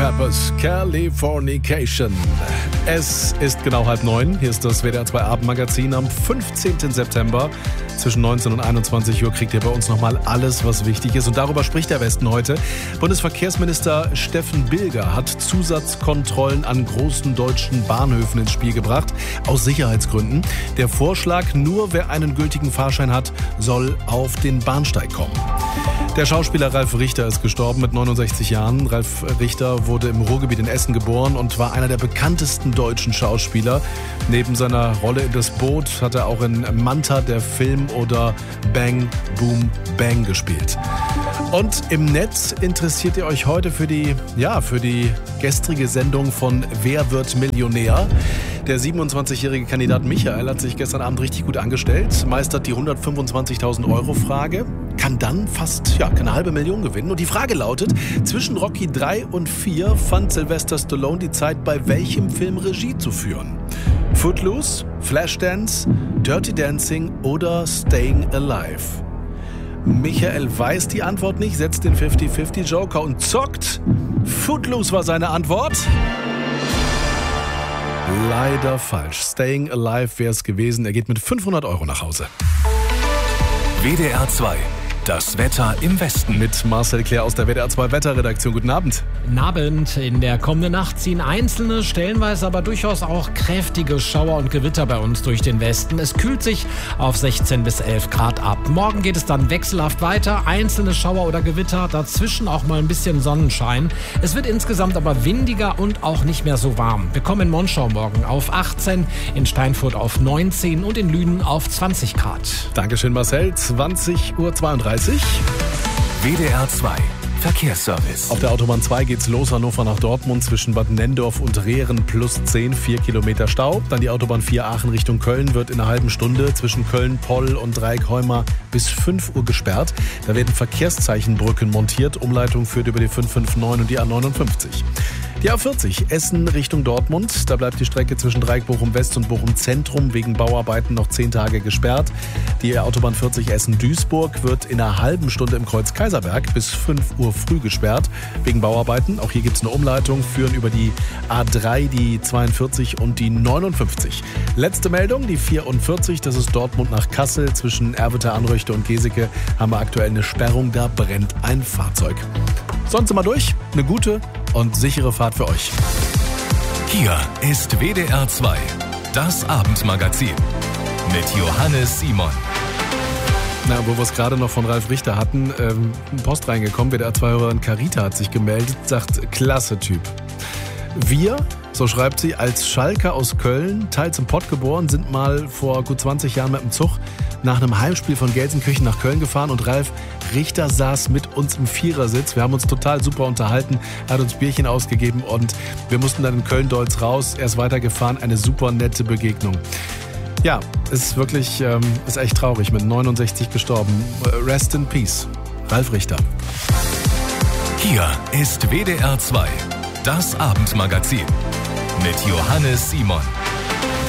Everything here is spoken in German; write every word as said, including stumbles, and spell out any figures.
Peppers, Californication. Es ist genau halb neun. Hier ist das W D R zwei Abendmagazin am fünfzehnten September. Zwischen neunzehn und einundzwanzig Uhr kriegt ihr bei uns nochmal alles, was wichtig ist. Und darüber spricht der Westen heute. Bundesverkehrsminister Steffen Bilger hat Zusatzkontrollen an großen deutschen Bahnhöfen ins Spiel gebracht. Aus Sicherheitsgründen. Der Vorschlag, nur wer einen gültigen Fahrschein hat, soll auf den Bahnsteig kommen. Der Schauspieler Ralf Richter ist gestorben mit neunundsechzig Jahren. Ralf Richter wurde im Ruhrgebiet in Essen geboren und war einer der bekanntesten deutschen Schauspieler. Neben seiner Rolle in Das Boot hat er auch in Manta, der Film, oder Bang, Boom, Bang gespielt. Und im Netz interessiert ihr euch heute für die, ja, für die gestrige Sendung von Wer wird Millionär? Der siebenundzwanzigjährige Kandidat Michael hat sich gestern Abend richtig gut angestellt, meistert die hundertfünfundzwanzigtausend Euro Frage, kann dann fast ja, eine halbe Million gewinnen. Und die Frage lautet, zwischen Rocky drei und vier fand Sylvester Stallone die Zeit, bei welchem Film Regie zu führen? Footloose, Flashdance, Dirty Dancing oder Staying Alive? Michael weiß die Antwort nicht, setzt den fünfzig fünfzig Joker und zockt. Footloose war seine Antwort. Leider falsch. Staying Alive wäre es gewesen. Er geht mit fünfhundert Euro nach Hause. W D R zwei. Das Wetter im Westen. Mit Marcel Claire aus der W D R zwei Wetterredaktion. Guten Abend. Guten Abend. In der kommenden Nacht ziehen einzelne, stellenweise aber durchaus auch kräftige Schauer und Gewitter bei uns durch den Westen. Es kühlt sich auf sechzehn bis elf Grad ab. Morgen geht es dann wechselhaft weiter. Einzelne Schauer oder Gewitter, dazwischen auch mal ein bisschen Sonnenschein. Es wird insgesamt aber windiger und auch nicht mehr so warm. Wir kommen in Monschau morgen auf achtzehn, in Steinfurt auf neunzehn und in Lünen auf zwanzig Grad. Dankeschön, Marcel. zwanzig Uhr zweiunddreißig. W D R zwei Verkehrsservice. Auf der Autobahn zwei geht's los, Hannover nach Dortmund zwischen Bad Nenndorf und Rehren plus zehn, vier Kilometer Stau. Dann die Autobahn vier Aachen Richtung Köln wird in einer halben Stunde zwischen Köln, Poll und Dreieckheuma bis fünf Uhr gesperrt. Da werden Verkehrszeichenbrücken montiert. Umleitung führt über die fünf fünf neun und die A neunundfünfzig. Die A vierzig, Essen Richtung Dortmund. Da bleibt die Strecke zwischen Dreieck Bochum West und Bochum Zentrum wegen Bauarbeiten noch zehn Tage gesperrt. Die Autobahn vierzig Essen-Duisburg wird in einer halben Stunde im Kreuz Kaiserberg bis fünf Uhr früh gesperrt wegen Bauarbeiten. Auch hier gibt es eine Umleitung, führen über die A drei, die zweiundvierzig und die neunundfünfzig. Letzte Meldung, die vierundvierzig, das ist Dortmund nach Kassel. Zwischen Erwitter, Anröchte und Geseke haben wir aktuell eine Sperrung, da brennt ein Fahrzeug. Sonst immer durch, eine gute und sichere Fahrt für euch. Hier ist W D R zwei, das Abendmagazin mit Johannes Simon. Na, wo wir es gerade noch von Ralf Richter hatten, ähm, Post reingekommen, W D R zwei-Hörerin Carita hat sich gemeldet, sagt, klasse Typ. Wir, so schreibt sie, als Schalker aus Köln, teils im Pott geboren, sind mal vor gut zwanzig Jahren mit dem Zug nach einem Heimspiel von Gelsenkirchen nach Köln gefahren und Ralf Richter saß mit uns im Vierersitz. Wir haben uns total super unterhalten, hat uns Bierchen ausgegeben und wir mussten dann in Köln-Deutz raus. Er ist weitergefahren, eine super nette Begegnung. Ja, ist wirklich, ähm, ist echt traurig, mit neunundsechzig gestorben. Rest in Peace, Ralf Richter. Hier ist W D R zwei, das Abendmagazin mit Johannes Simon.